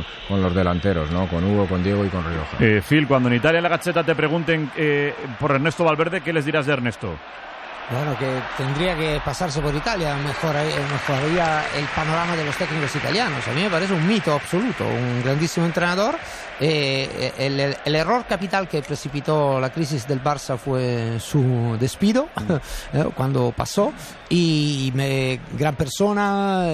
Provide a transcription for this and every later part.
los delanteros, ¿no? Con Hugo, con Diego y con Rioja. Phil, cuando en Italia en la Gazzetta te pregunten por Ernesto Valverde, ¿qué les dirás de Ernesto? Bueno, que tendría que pasarse por Italia, mejoraría el panorama de los técnicos italianos. A mí me parece un mito absoluto, un grandísimo entrenador. El error capital que precipitó la crisis del Barça fue su despido cuando pasó, y gran persona,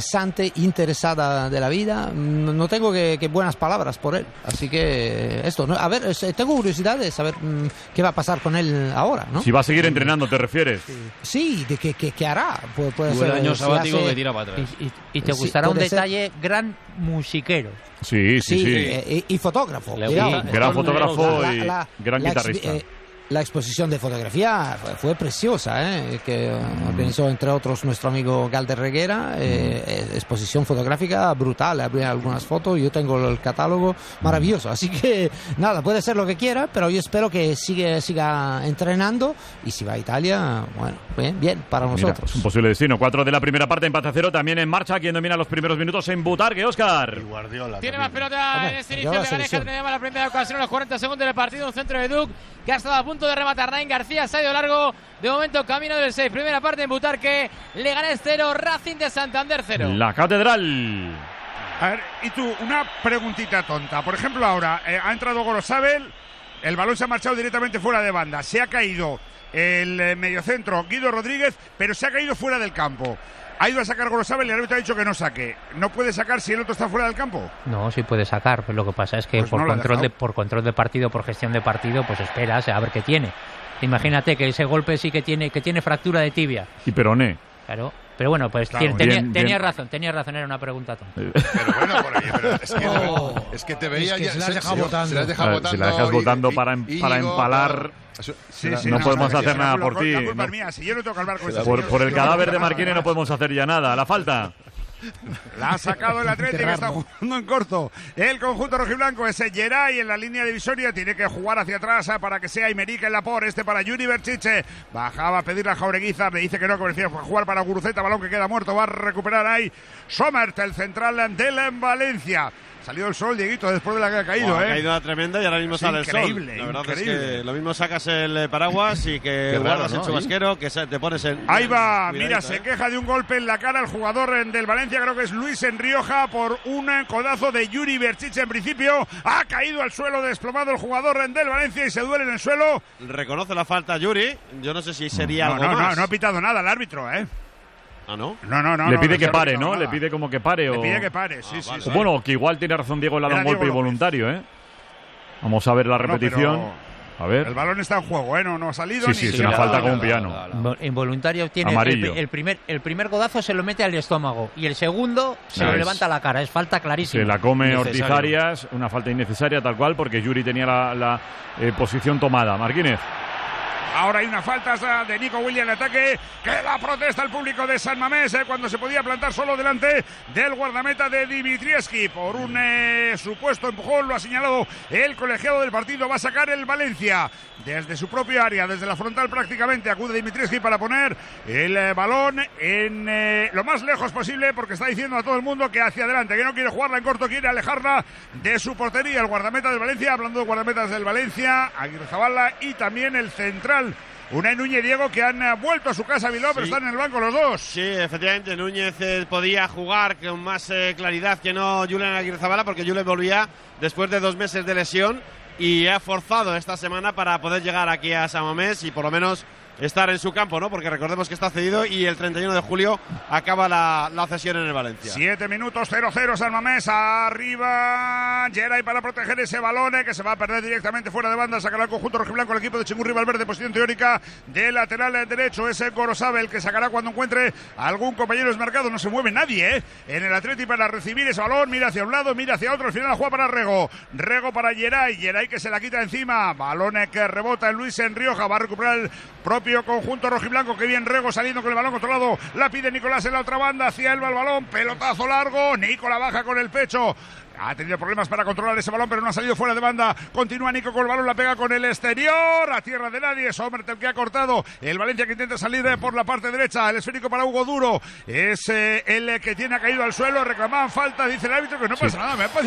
interesada de la vida. No tengo que buenas palabras por él, así que esto, ¿no? A ver, tengo curiosidad de saber qué va a pasar con él ahora, ¿no? Si va a seguir entrenando, ¿te refieres? Sí, de qué hará. Puede ser, el año sabático que tira para atrás. Y te gustará un detalle, gran musiquero. Sí. Y fotógrafo. Gran fotógrafo y gran guitarrista. La exposición de fotografía fue preciosa, que organizó entre otros nuestro amigo Galder Reguera. Exposición fotográfica brutal, habría algunas fotos, yo tengo el catálogo maravilloso, así que nada, puede ser lo que quiera, pero yo espero que siga entrenando, y si va a Italia, bueno, bien para nosotros. Mira, es un posible destino. 4 de la primera parte, empate a 0, también en marcha. Quien domina los primeros minutos en Butarque, Óscar. Guardiola tiene más pelota en este inicio de Gareja, tenía la primera ocasión en los 40 segundos del partido, un centro de Duc que ha estado a punto de rematar. Nain García se ha ido largo, de momento camino del 6. Primera parte en Butarque, Leganés 0, Racing de Santander 0. La Catedral. A ver, y tú, una preguntita tonta. Por ejemplo, ahora ha entrado Gorosabel, el balón se ha marchado directamente fuera de banda, se ha caído el mediocentro Guido Rodríguez, pero se ha caído fuera del campo. Ha ido a sacar Gorosabel y el árbitro ha dicho que no saque. ¿No puede sacar si el otro está fuera del campo? No, sí puede sacar, pues lo que pasa es que pues por control de partido, por gestión de partido, pues esperas a ver qué tiene. Imagínate que ese golpe sí que tiene fractura de tibia. Y peroné. Claro. Pero bueno, pues claro, tenía razón, era una pregunta tonta. Pero bueno, es que te veía ya. Se la has dejado votando. Si la dejas votando para empalar. No podemos hacer nada por ti. La culpa es mía, si yo no tengo que hablar con por el cadáver de Marquini no podemos hacer ya nada. La falta. La ha sacado el Atlético, que está jugando en corto. El conjunto rojiblanco es Geray en la línea divisoria. Tiene que jugar hacia atrás para que sea Imerica en la por. Para Yuri Berchiche. Bajaba a pedirle a Jaureguizar. Le dice que no, que prefiere jugar para Guruceta. Balón que queda muerto. Va a recuperar ahí Somert, el central del Valencia. Salió el sol, Dieguito, después de la que ha caído, Ha caído tremenda y ahora mismo sale el sol. La verdad es que lo mismo sacas el paraguas y que guardas el chubasquero, que te pones en... Ahí va, mira, se queja de un golpe en la cara el jugador del Valencia, creo que es Luis Enrioja, por un codazo de Yuri Berchiche en principio. Ha caído al suelo, desplomado el jugador del Valencia y se duele en el suelo. Reconoce la falta Yuri, yo no sé si sería algo más. No ha pitado nada el árbitro, ¿Ah, no? No. Le pide que pare, ¿no? Le pide como que pare. Le pide que pare, sí. Bueno, que igual tiene razón Diego, le ha dado un golpe involuntario, Vamos a ver la repetición. A ver. El balón está en juego, no ha salido. Sí, es una falta como un piano. Involuntario tiene amarillo. El primer codazo se lo mete al estómago y el segundo se lo levanta a la cara. Es falta clarísima. Se la come Ortiz Arias, una falta innecesaria tal cual, porque Yuri tenía la posición tomada. Marquínez. Ahora hay una falta de Nico Williams en ataque, que la protesta el público de San Mamés cuando se podía plantar solo delante del guardameta de Dimitrievski por un supuesto empujón. Lo ha señalado el colegiado del partido. Va a sacar el Valencia desde su propio área, desde la frontal prácticamente. Acude Dimitrievski para poner el balón en lo más lejos posible, porque está diciendo a todo el mundo que hacia adelante, que no quiere jugarla en corto, quiere alejarla de su portería. El guardameta del Valencia, hablando de guardametas del Valencia, Aguirrezabala y también el central Unai Núñez, Diego, que han vuelto a su casa Bilbao, pero están en el banco los dos. Sí, efectivamente, Núñez podía jugar con más claridad que no Julen Aguirrezabala, porque Julen volvía después de 2 meses de lesión y ha forzado esta semana para poder llegar aquí a San Mamés y por lo menos estar en su campo, ¿no? Porque recordemos que está cedido y el 31 de julio acaba la cesión en el Valencia. 7 minutos, 0-0 San Mamés. Arriba Geray para proteger ese balón que se va a perder directamente fuera de banda. Sacará el conjunto rojiblanco el equipo de Chingurri Valverde. Posición teórica de lateral derecho. Ese Gorosabel que sacará cuando encuentre algún compañero desmarcado. No se mueve nadie, en el Atleti para recibir ese balón. Mira hacia un lado, mira hacia otro. Al final la juega para Rego. Rego para Geray. Geray que se la quita encima. Balón que rebota en Luis Enrioja. Va a recuperar el propio conjunto rojiblanco. Que bien Rego saliendo con el balón controlado. La pide Nicolás en la otra banda. Hacia él va el balón. Pelotazo largo. Nico baja con el pecho. Ha tenido problemas para controlar ese balón, pero no ha salido fuera de banda. Continúa Nico con el balón, la pega con el exterior. A tierra de nadie. Somert el que ha cortado. El Valencia que intenta salir por la parte derecha. El esférico para Hugo Duro. Es el que tiene caído al suelo. Reclamaban falta. Dice el árbitro que no pasa nada. Me